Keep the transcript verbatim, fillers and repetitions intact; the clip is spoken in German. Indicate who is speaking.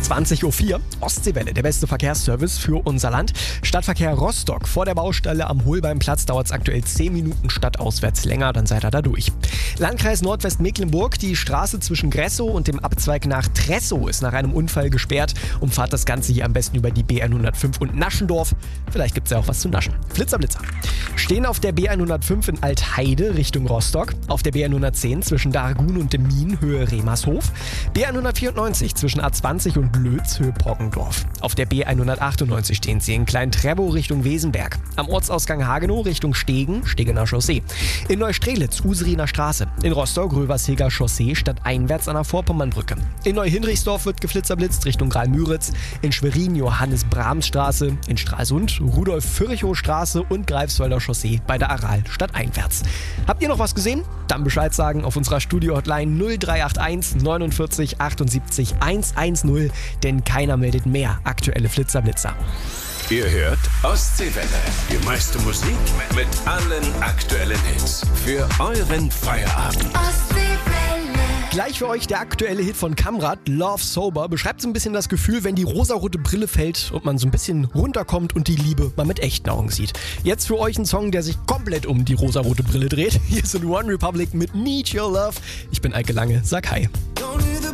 Speaker 1: zwanzig Uhr vier, Ostseewelle, der beste Verkehrsservice für unser Land. Stadtverkehr Rostock, vor der Baustelle am Holbeimplatz dauert es aktuell zehn Minuten stadtauswärts länger, dann seid ihr da durch. Landkreis Nordwestmecklenburg, die Straße zwischen Gressow und dem Abzweig nach Tressow ist nach einem Unfall gesperrt. Umfahrt das Ganze hier am besten über die B hundertfünf und Naschendorf. Vielleicht gibt es ja auch was zu naschen. Flitzer, Blitzer. Stehen auf der B hundertfünf in Altheide Richtung Rostock, auf der B hundertzehn zwischen Dargun und dem Min Höhe Remershof, B hundertvierundneunzig zwischen A zwanzig und Lötz Höhe Poggendorf. Auf der B hundertachtundneunzig stehen Sie in Klein-Trebow Richtung Wesenberg, am Ortsausgang Hagenow Richtung Stegen, Stegener Chaussee, in Neustrelitz Useriner Straße, in Rostock Röversheger Chaussee stadteinwärts an der Vorpommernbrücke. In Neuhinrichsdorf wird geflitzerblitzt Richtung Graal-Müritz, in Schwerin Johannes-Brahms-Straße, in Stralsund Rudolf-Virchow-Straße und Greifswalder Chaussee bei der Aral stadteinwärts. Habt ihr noch was gesehen? Dann Bescheid sagen auf unserer Studio-Hotline null drei acht eins neunundvierzig achtundsiebzig hundertzehn, denn keiner meldet mehr aktuelle Flitzerblitzer.
Speaker 2: Ihr hört Ostseewelle, die meiste Musik mit allen aktuellen Hits für euren Feierabend.
Speaker 1: Gleich für euch der aktuelle Hit von Kamrat, Love Sober. Beschreibt so ein bisschen das Gefühl, wenn die rosarote Brille fällt und man so ein bisschen runterkommt und die Liebe mal mit echten Augen sieht. Jetzt für euch ein Song, der sich komplett um die rosarote Brille dreht. Hier sind One Republic mit Need Your Love. Ich bin Eike Lange, sag hi.